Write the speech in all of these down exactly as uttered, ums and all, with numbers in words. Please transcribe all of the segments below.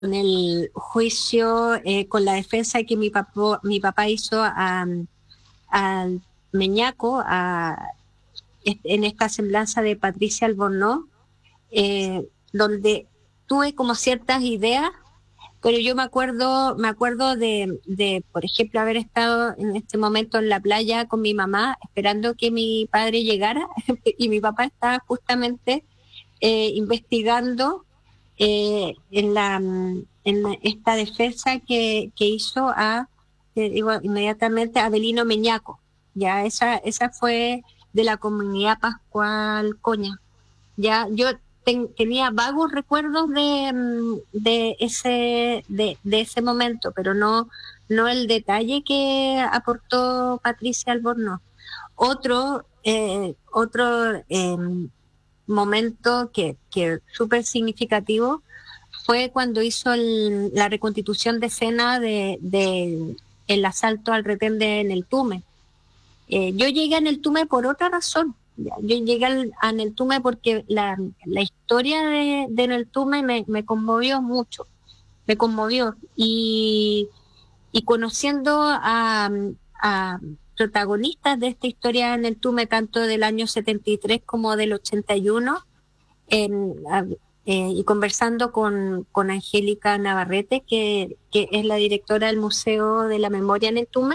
con el juicio, eh, con la defensa que mi papá, mi papá hizo a, a Meñaco, a, en esta semblanza de Patricia Albornoz, eh, donde tuve como ciertas ideas, pero yo me acuerdo, me acuerdo de, de, por ejemplo, haber estado en este momento en la playa con mi mamá, esperando que mi padre llegara, y mi papá estaba justamente eh, investigando eh, en, la, en esta defensa que, que hizo a, eh, digo, inmediatamente a Avelino Meñaco. Ya, esa, esa fue de la comunidad Pascual Coña. Ya, yo ten, tenía vagos recuerdos de, de ese, de, de ese momento, pero no, no el detalle que aportó Patricia Albornoz. Otro, eh, otro eh, momento que, que súper significativo fue cuando hizo el, la reconstitución de escena de, de el asalto al retén de Neltume. Eh, yo llegué a Neltume por otra razón. Ya, yo llegué al, a Neltume porque la, la historia de, de Neltume me, me conmovió mucho, me conmovió. Y, y conociendo a, a protagonistas de esta historia en Neltume, tanto del año setenta y tres como del ochenta y uno, en, a, eh, y conversando con, con Angélica Navarrete, que, que es la directora del Museo de la Memoria en Neltume,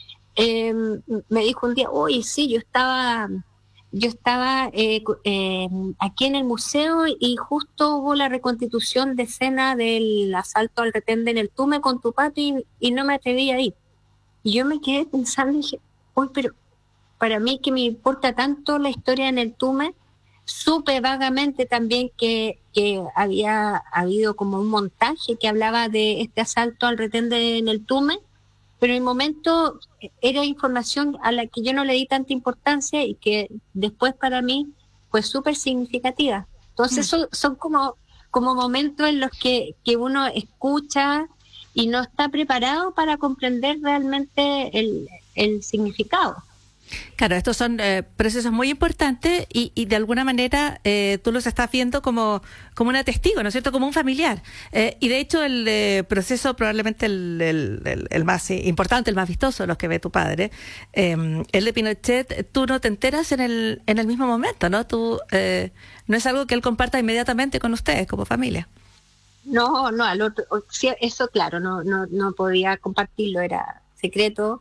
eh, me dijo un día, oye, sí, yo estaba, yo estaba eh, eh, aquí en el museo y justo hubo la reconstitución de escena del asalto al retén de Neltume con tu papi y, y no me atreví a ir. Y yo me quedé pensando y dije, uy, pero para mí que me importa tanto la historia de Neltume, supe vagamente también que, que había habido como un montaje que hablaba de este asalto al retén de Neltume, pero en el momento era información a la que yo no le di tanta importancia y que después para mí fue súper significativa. Entonces son, son como, como momentos en los que, que uno escucha y no está preparado para comprender realmente el, el significado. Claro, estos son eh, procesos muy importantes y, y de alguna manera eh, tú los estás viendo como, como una testigo, ¿no es cierto? Como un familiar. Eh, y de hecho el eh, proceso probablemente el, el, el, el más importante, el más vistoso de los que ve tu padre, eh, el de Pinochet, tú no te enteras en el, en el mismo momento, ¿no? Tú, eh, no es algo que él comparta inmediatamente con ustedes como familia. No, no, al otro, eso claro, no, no, no podía compartirlo, era secreto,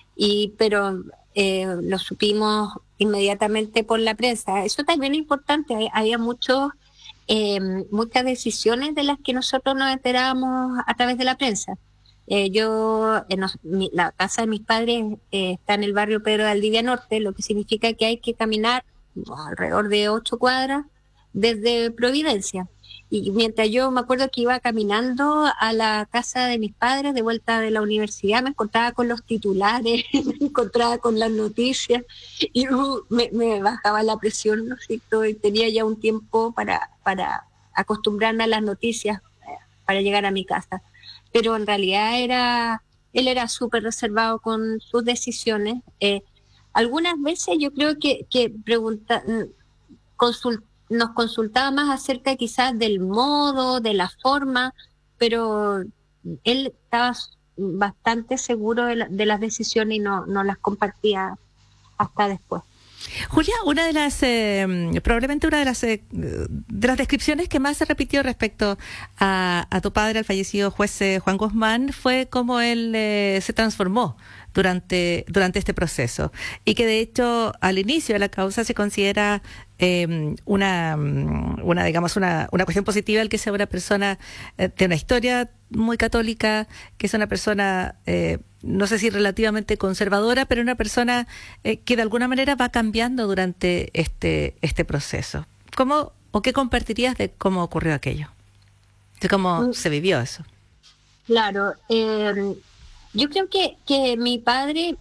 y pero eh, lo supimos inmediatamente por la prensa. Eso también es importante, había muchos, eh, muchas decisiones de las que nosotros nos enterábamos a través de la prensa. Eh, yo, en los, mi, la casa de mis padres eh, está en el barrio Pedro de Valdivia Norte, lo que significa que hay que caminar bueno, alrededor de ocho cuadras desde Providencia. Y mientras yo me acuerdo que iba caminando a la casa de mis padres de vuelta de la universidad, me encontraba con los titulares, me encontraba con las noticias y uh, me, me bajaba la presión, ¿no es cierto? Y tenía ya un tiempo para, para acostumbrarme a las noticias eh, para llegar a mi casa. Pero en realidad era, él era súper reservado con sus decisiones. Eh, algunas veces yo creo que, que pregunta, consultaba nos consultaba más acerca quizás del modo, de la forma, pero él estaba bastante seguro de, la, de las decisiones y no, no las compartía hasta después. Julia, una de las, eh, probablemente una de las, eh, de las descripciones que más se repitió respecto a, a tu padre, al fallecido juez eh, Juan Guzmán, fue cómo él eh, se transformó durante, durante este proceso. Y que de hecho, al inicio de la causa se considera eh, una, una, digamos, una, una cuestión positiva el que sea una persona eh, de una historia muy católica, que es una persona, eh, no sé si relativamente conservadora, pero una persona eh, que de alguna manera va cambiando durante este, este proceso. ¿Cómo o qué compartirías de cómo ocurrió aquello? De cómo mm. se vivió eso. Claro, eh, yo creo que, que mi padre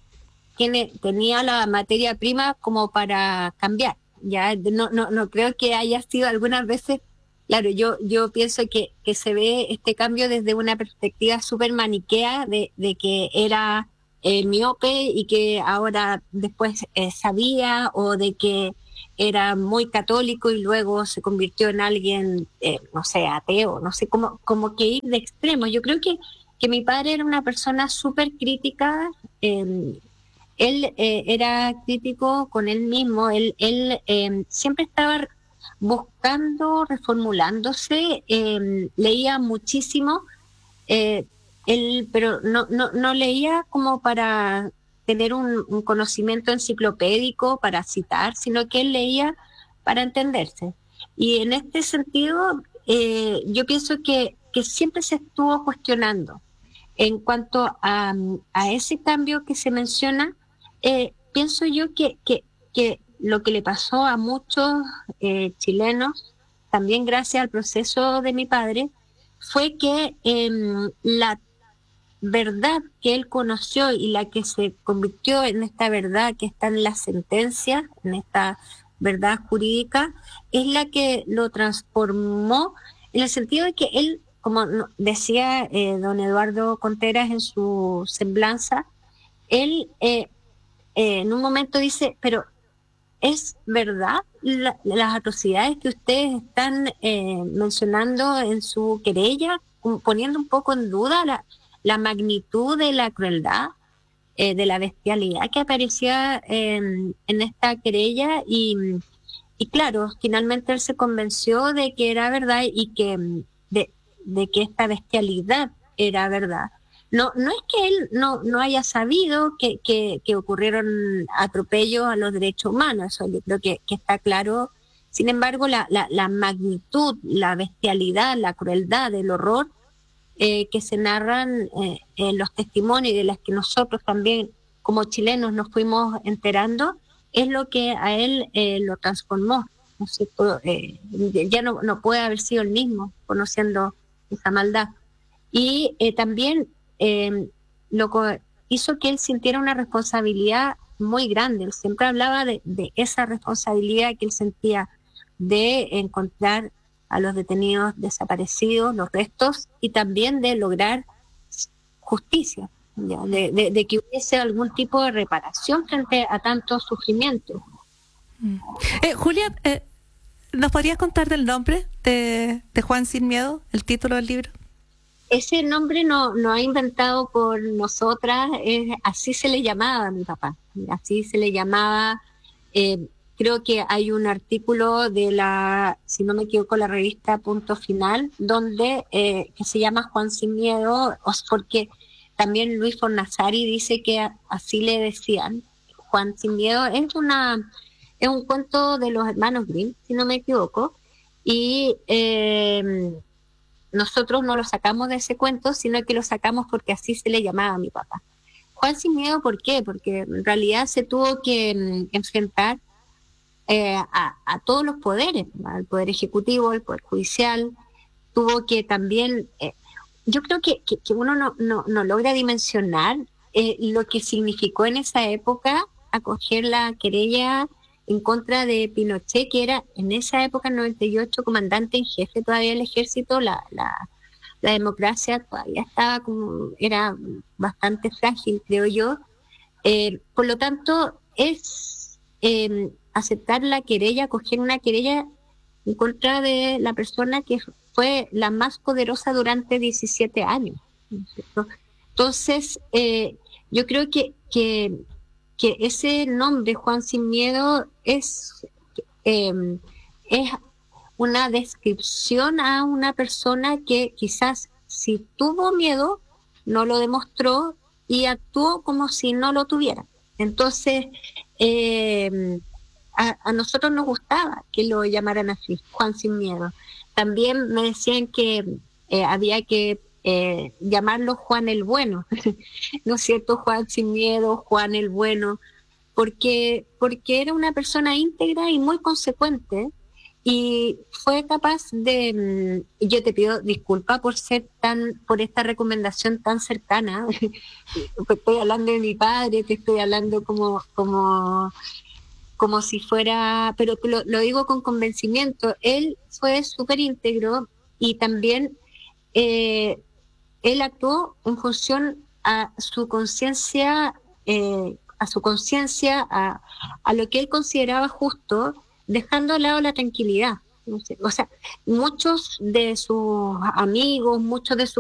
tiene, tenía la materia prima como para cambiar. Ya no, no, no creo que haya sido algunas veces. Claro, yo, yo pienso que, que se ve este cambio desde una perspectiva súper maniquea de, de que era eh, miope y que ahora después eh, sabía, o de que era muy católico y luego se convirtió en alguien, eh, no sé, ateo, no sé, como, como que ir de extremo. Yo creo que, que mi padre era una persona súper crítica. Eh, él eh, era crítico con él mismo, él, él eh, siempre estaba buscando, reformulándose, eh, leía muchísimo, eh, él, pero no, no, no leía como para tener un, un conocimiento enciclopédico, para citar, sino que él leía para entenderse. Y en este sentido, eh, yo pienso que, que siempre se estuvo cuestionando. En cuanto a, a ese cambio que se menciona, eh, pienso yo que, que, que lo que le pasó a muchos eh, chilenos, también gracias al proceso de mi padre, fue que eh, la verdad que él conoció y la que se convirtió en esta verdad que está en la sentencia, en esta verdad jurídica, es la que lo transformó en el sentido de que él, como decía eh, don Eduardo Contreras en su semblanza, él eh, eh, en un momento dice, pero ¿es verdad la, las atrocidades que ustedes están eh, mencionando en su querella, poniendo un poco en duda la, la magnitud de la crueldad, eh, de la bestialidad que aparecía eh, en esta querella? Y, y claro, finalmente él se convenció de que era verdad y que de, de que esta bestialidad era verdad. No, no es que él no, no haya sabido que, que, que ocurrieron atropellos a los derechos humanos, eso yo creo que, que está claro. Sin embargo, la, la, la magnitud, la bestialidad, la crueldad, el horror eh, que se narran eh, en los testimonios y de las que nosotros también como chilenos nos fuimos enterando, es lo que a él eh, lo transformó, ¿no es cierto? Eh, ya no, no puede haber sido el mismo conociendo esa maldad. Y eh, también eh, lo que hizo que él sintiera una responsabilidad muy grande. Él siempre hablaba de, de esa responsabilidad que él sentía de encontrar a los detenidos desaparecidos, los restos, y también de lograr justicia, ¿ya? De, de, de que hubiese algún tipo de reparación frente a tanto sufrimiento. Eh, Julia, eh, ¿nos podrías contar del nombre de, de Juan Sin Miedo, el título del libro? Ese nombre no, no ha inventado por nosotras, eh, así se le llamaba a mi papá, así se le llamaba. Eh, creo que hay un artículo de la, si no me equivoco, la revista Punto Final, donde eh, que se llama Juan Sin Miedo, porque también Luis Fornazari dice que así le decían. Juan Sin Miedo es una es un cuento de los hermanos Grimm, si no me equivoco, y eh, nosotros no lo sacamos de ese cuento, sino que lo sacamos porque así se le llamaba a mi papá. Juan Sin Miedo, ¿por qué? Porque en realidad se tuvo que um, enfrentar eh, a, a todos los poderes, al poder ejecutivo, al poder judicial, tuvo que también, eh, yo creo que, que, que uno no, no, no logra dimensionar eh, lo que significó en esa época acoger la querella en contra de Pinochet, que era en esa época, en noventa y ocho, comandante en jefe todavía del ejército. La, la, la democracia todavía estaba como, era bastante frágil, creo yo. Eh, por lo tanto, es eh, aceptar la querella, acoger una querella en contra de la persona que fue la más poderosa durante diecisiete años, ¿no? Entonces, eh, yo creo que, que que ese nombre, Juan Sin Miedo, es, eh, es una descripción a una persona que quizás si tuvo miedo, no lo demostró y actuó como si no lo tuviera. Entonces, eh, a, a nosotros nos gustaba que lo llamaran así, Juan Sin Miedo. También me decían que eh, había que Eh, llamarlo Juan el Bueno, ¿no es cierto? Juan Sin Miedo, Juan el Bueno, porque, porque era una persona íntegra y muy consecuente, y fue capaz de, yo te pido disculpas por ser tan, por esta recomendación tan cercana, estoy hablando de mi padre, te estoy hablando como, como, como si fuera, pero lo, lo digo con convencimiento. Él fue súper íntegro y también eh, él actuó en función a su conciencia, eh, a su conciencia, a, a lo que él consideraba justo, dejando a lado la tranquilidad. No sé, o sea, muchos de sus amigos, muchos de sus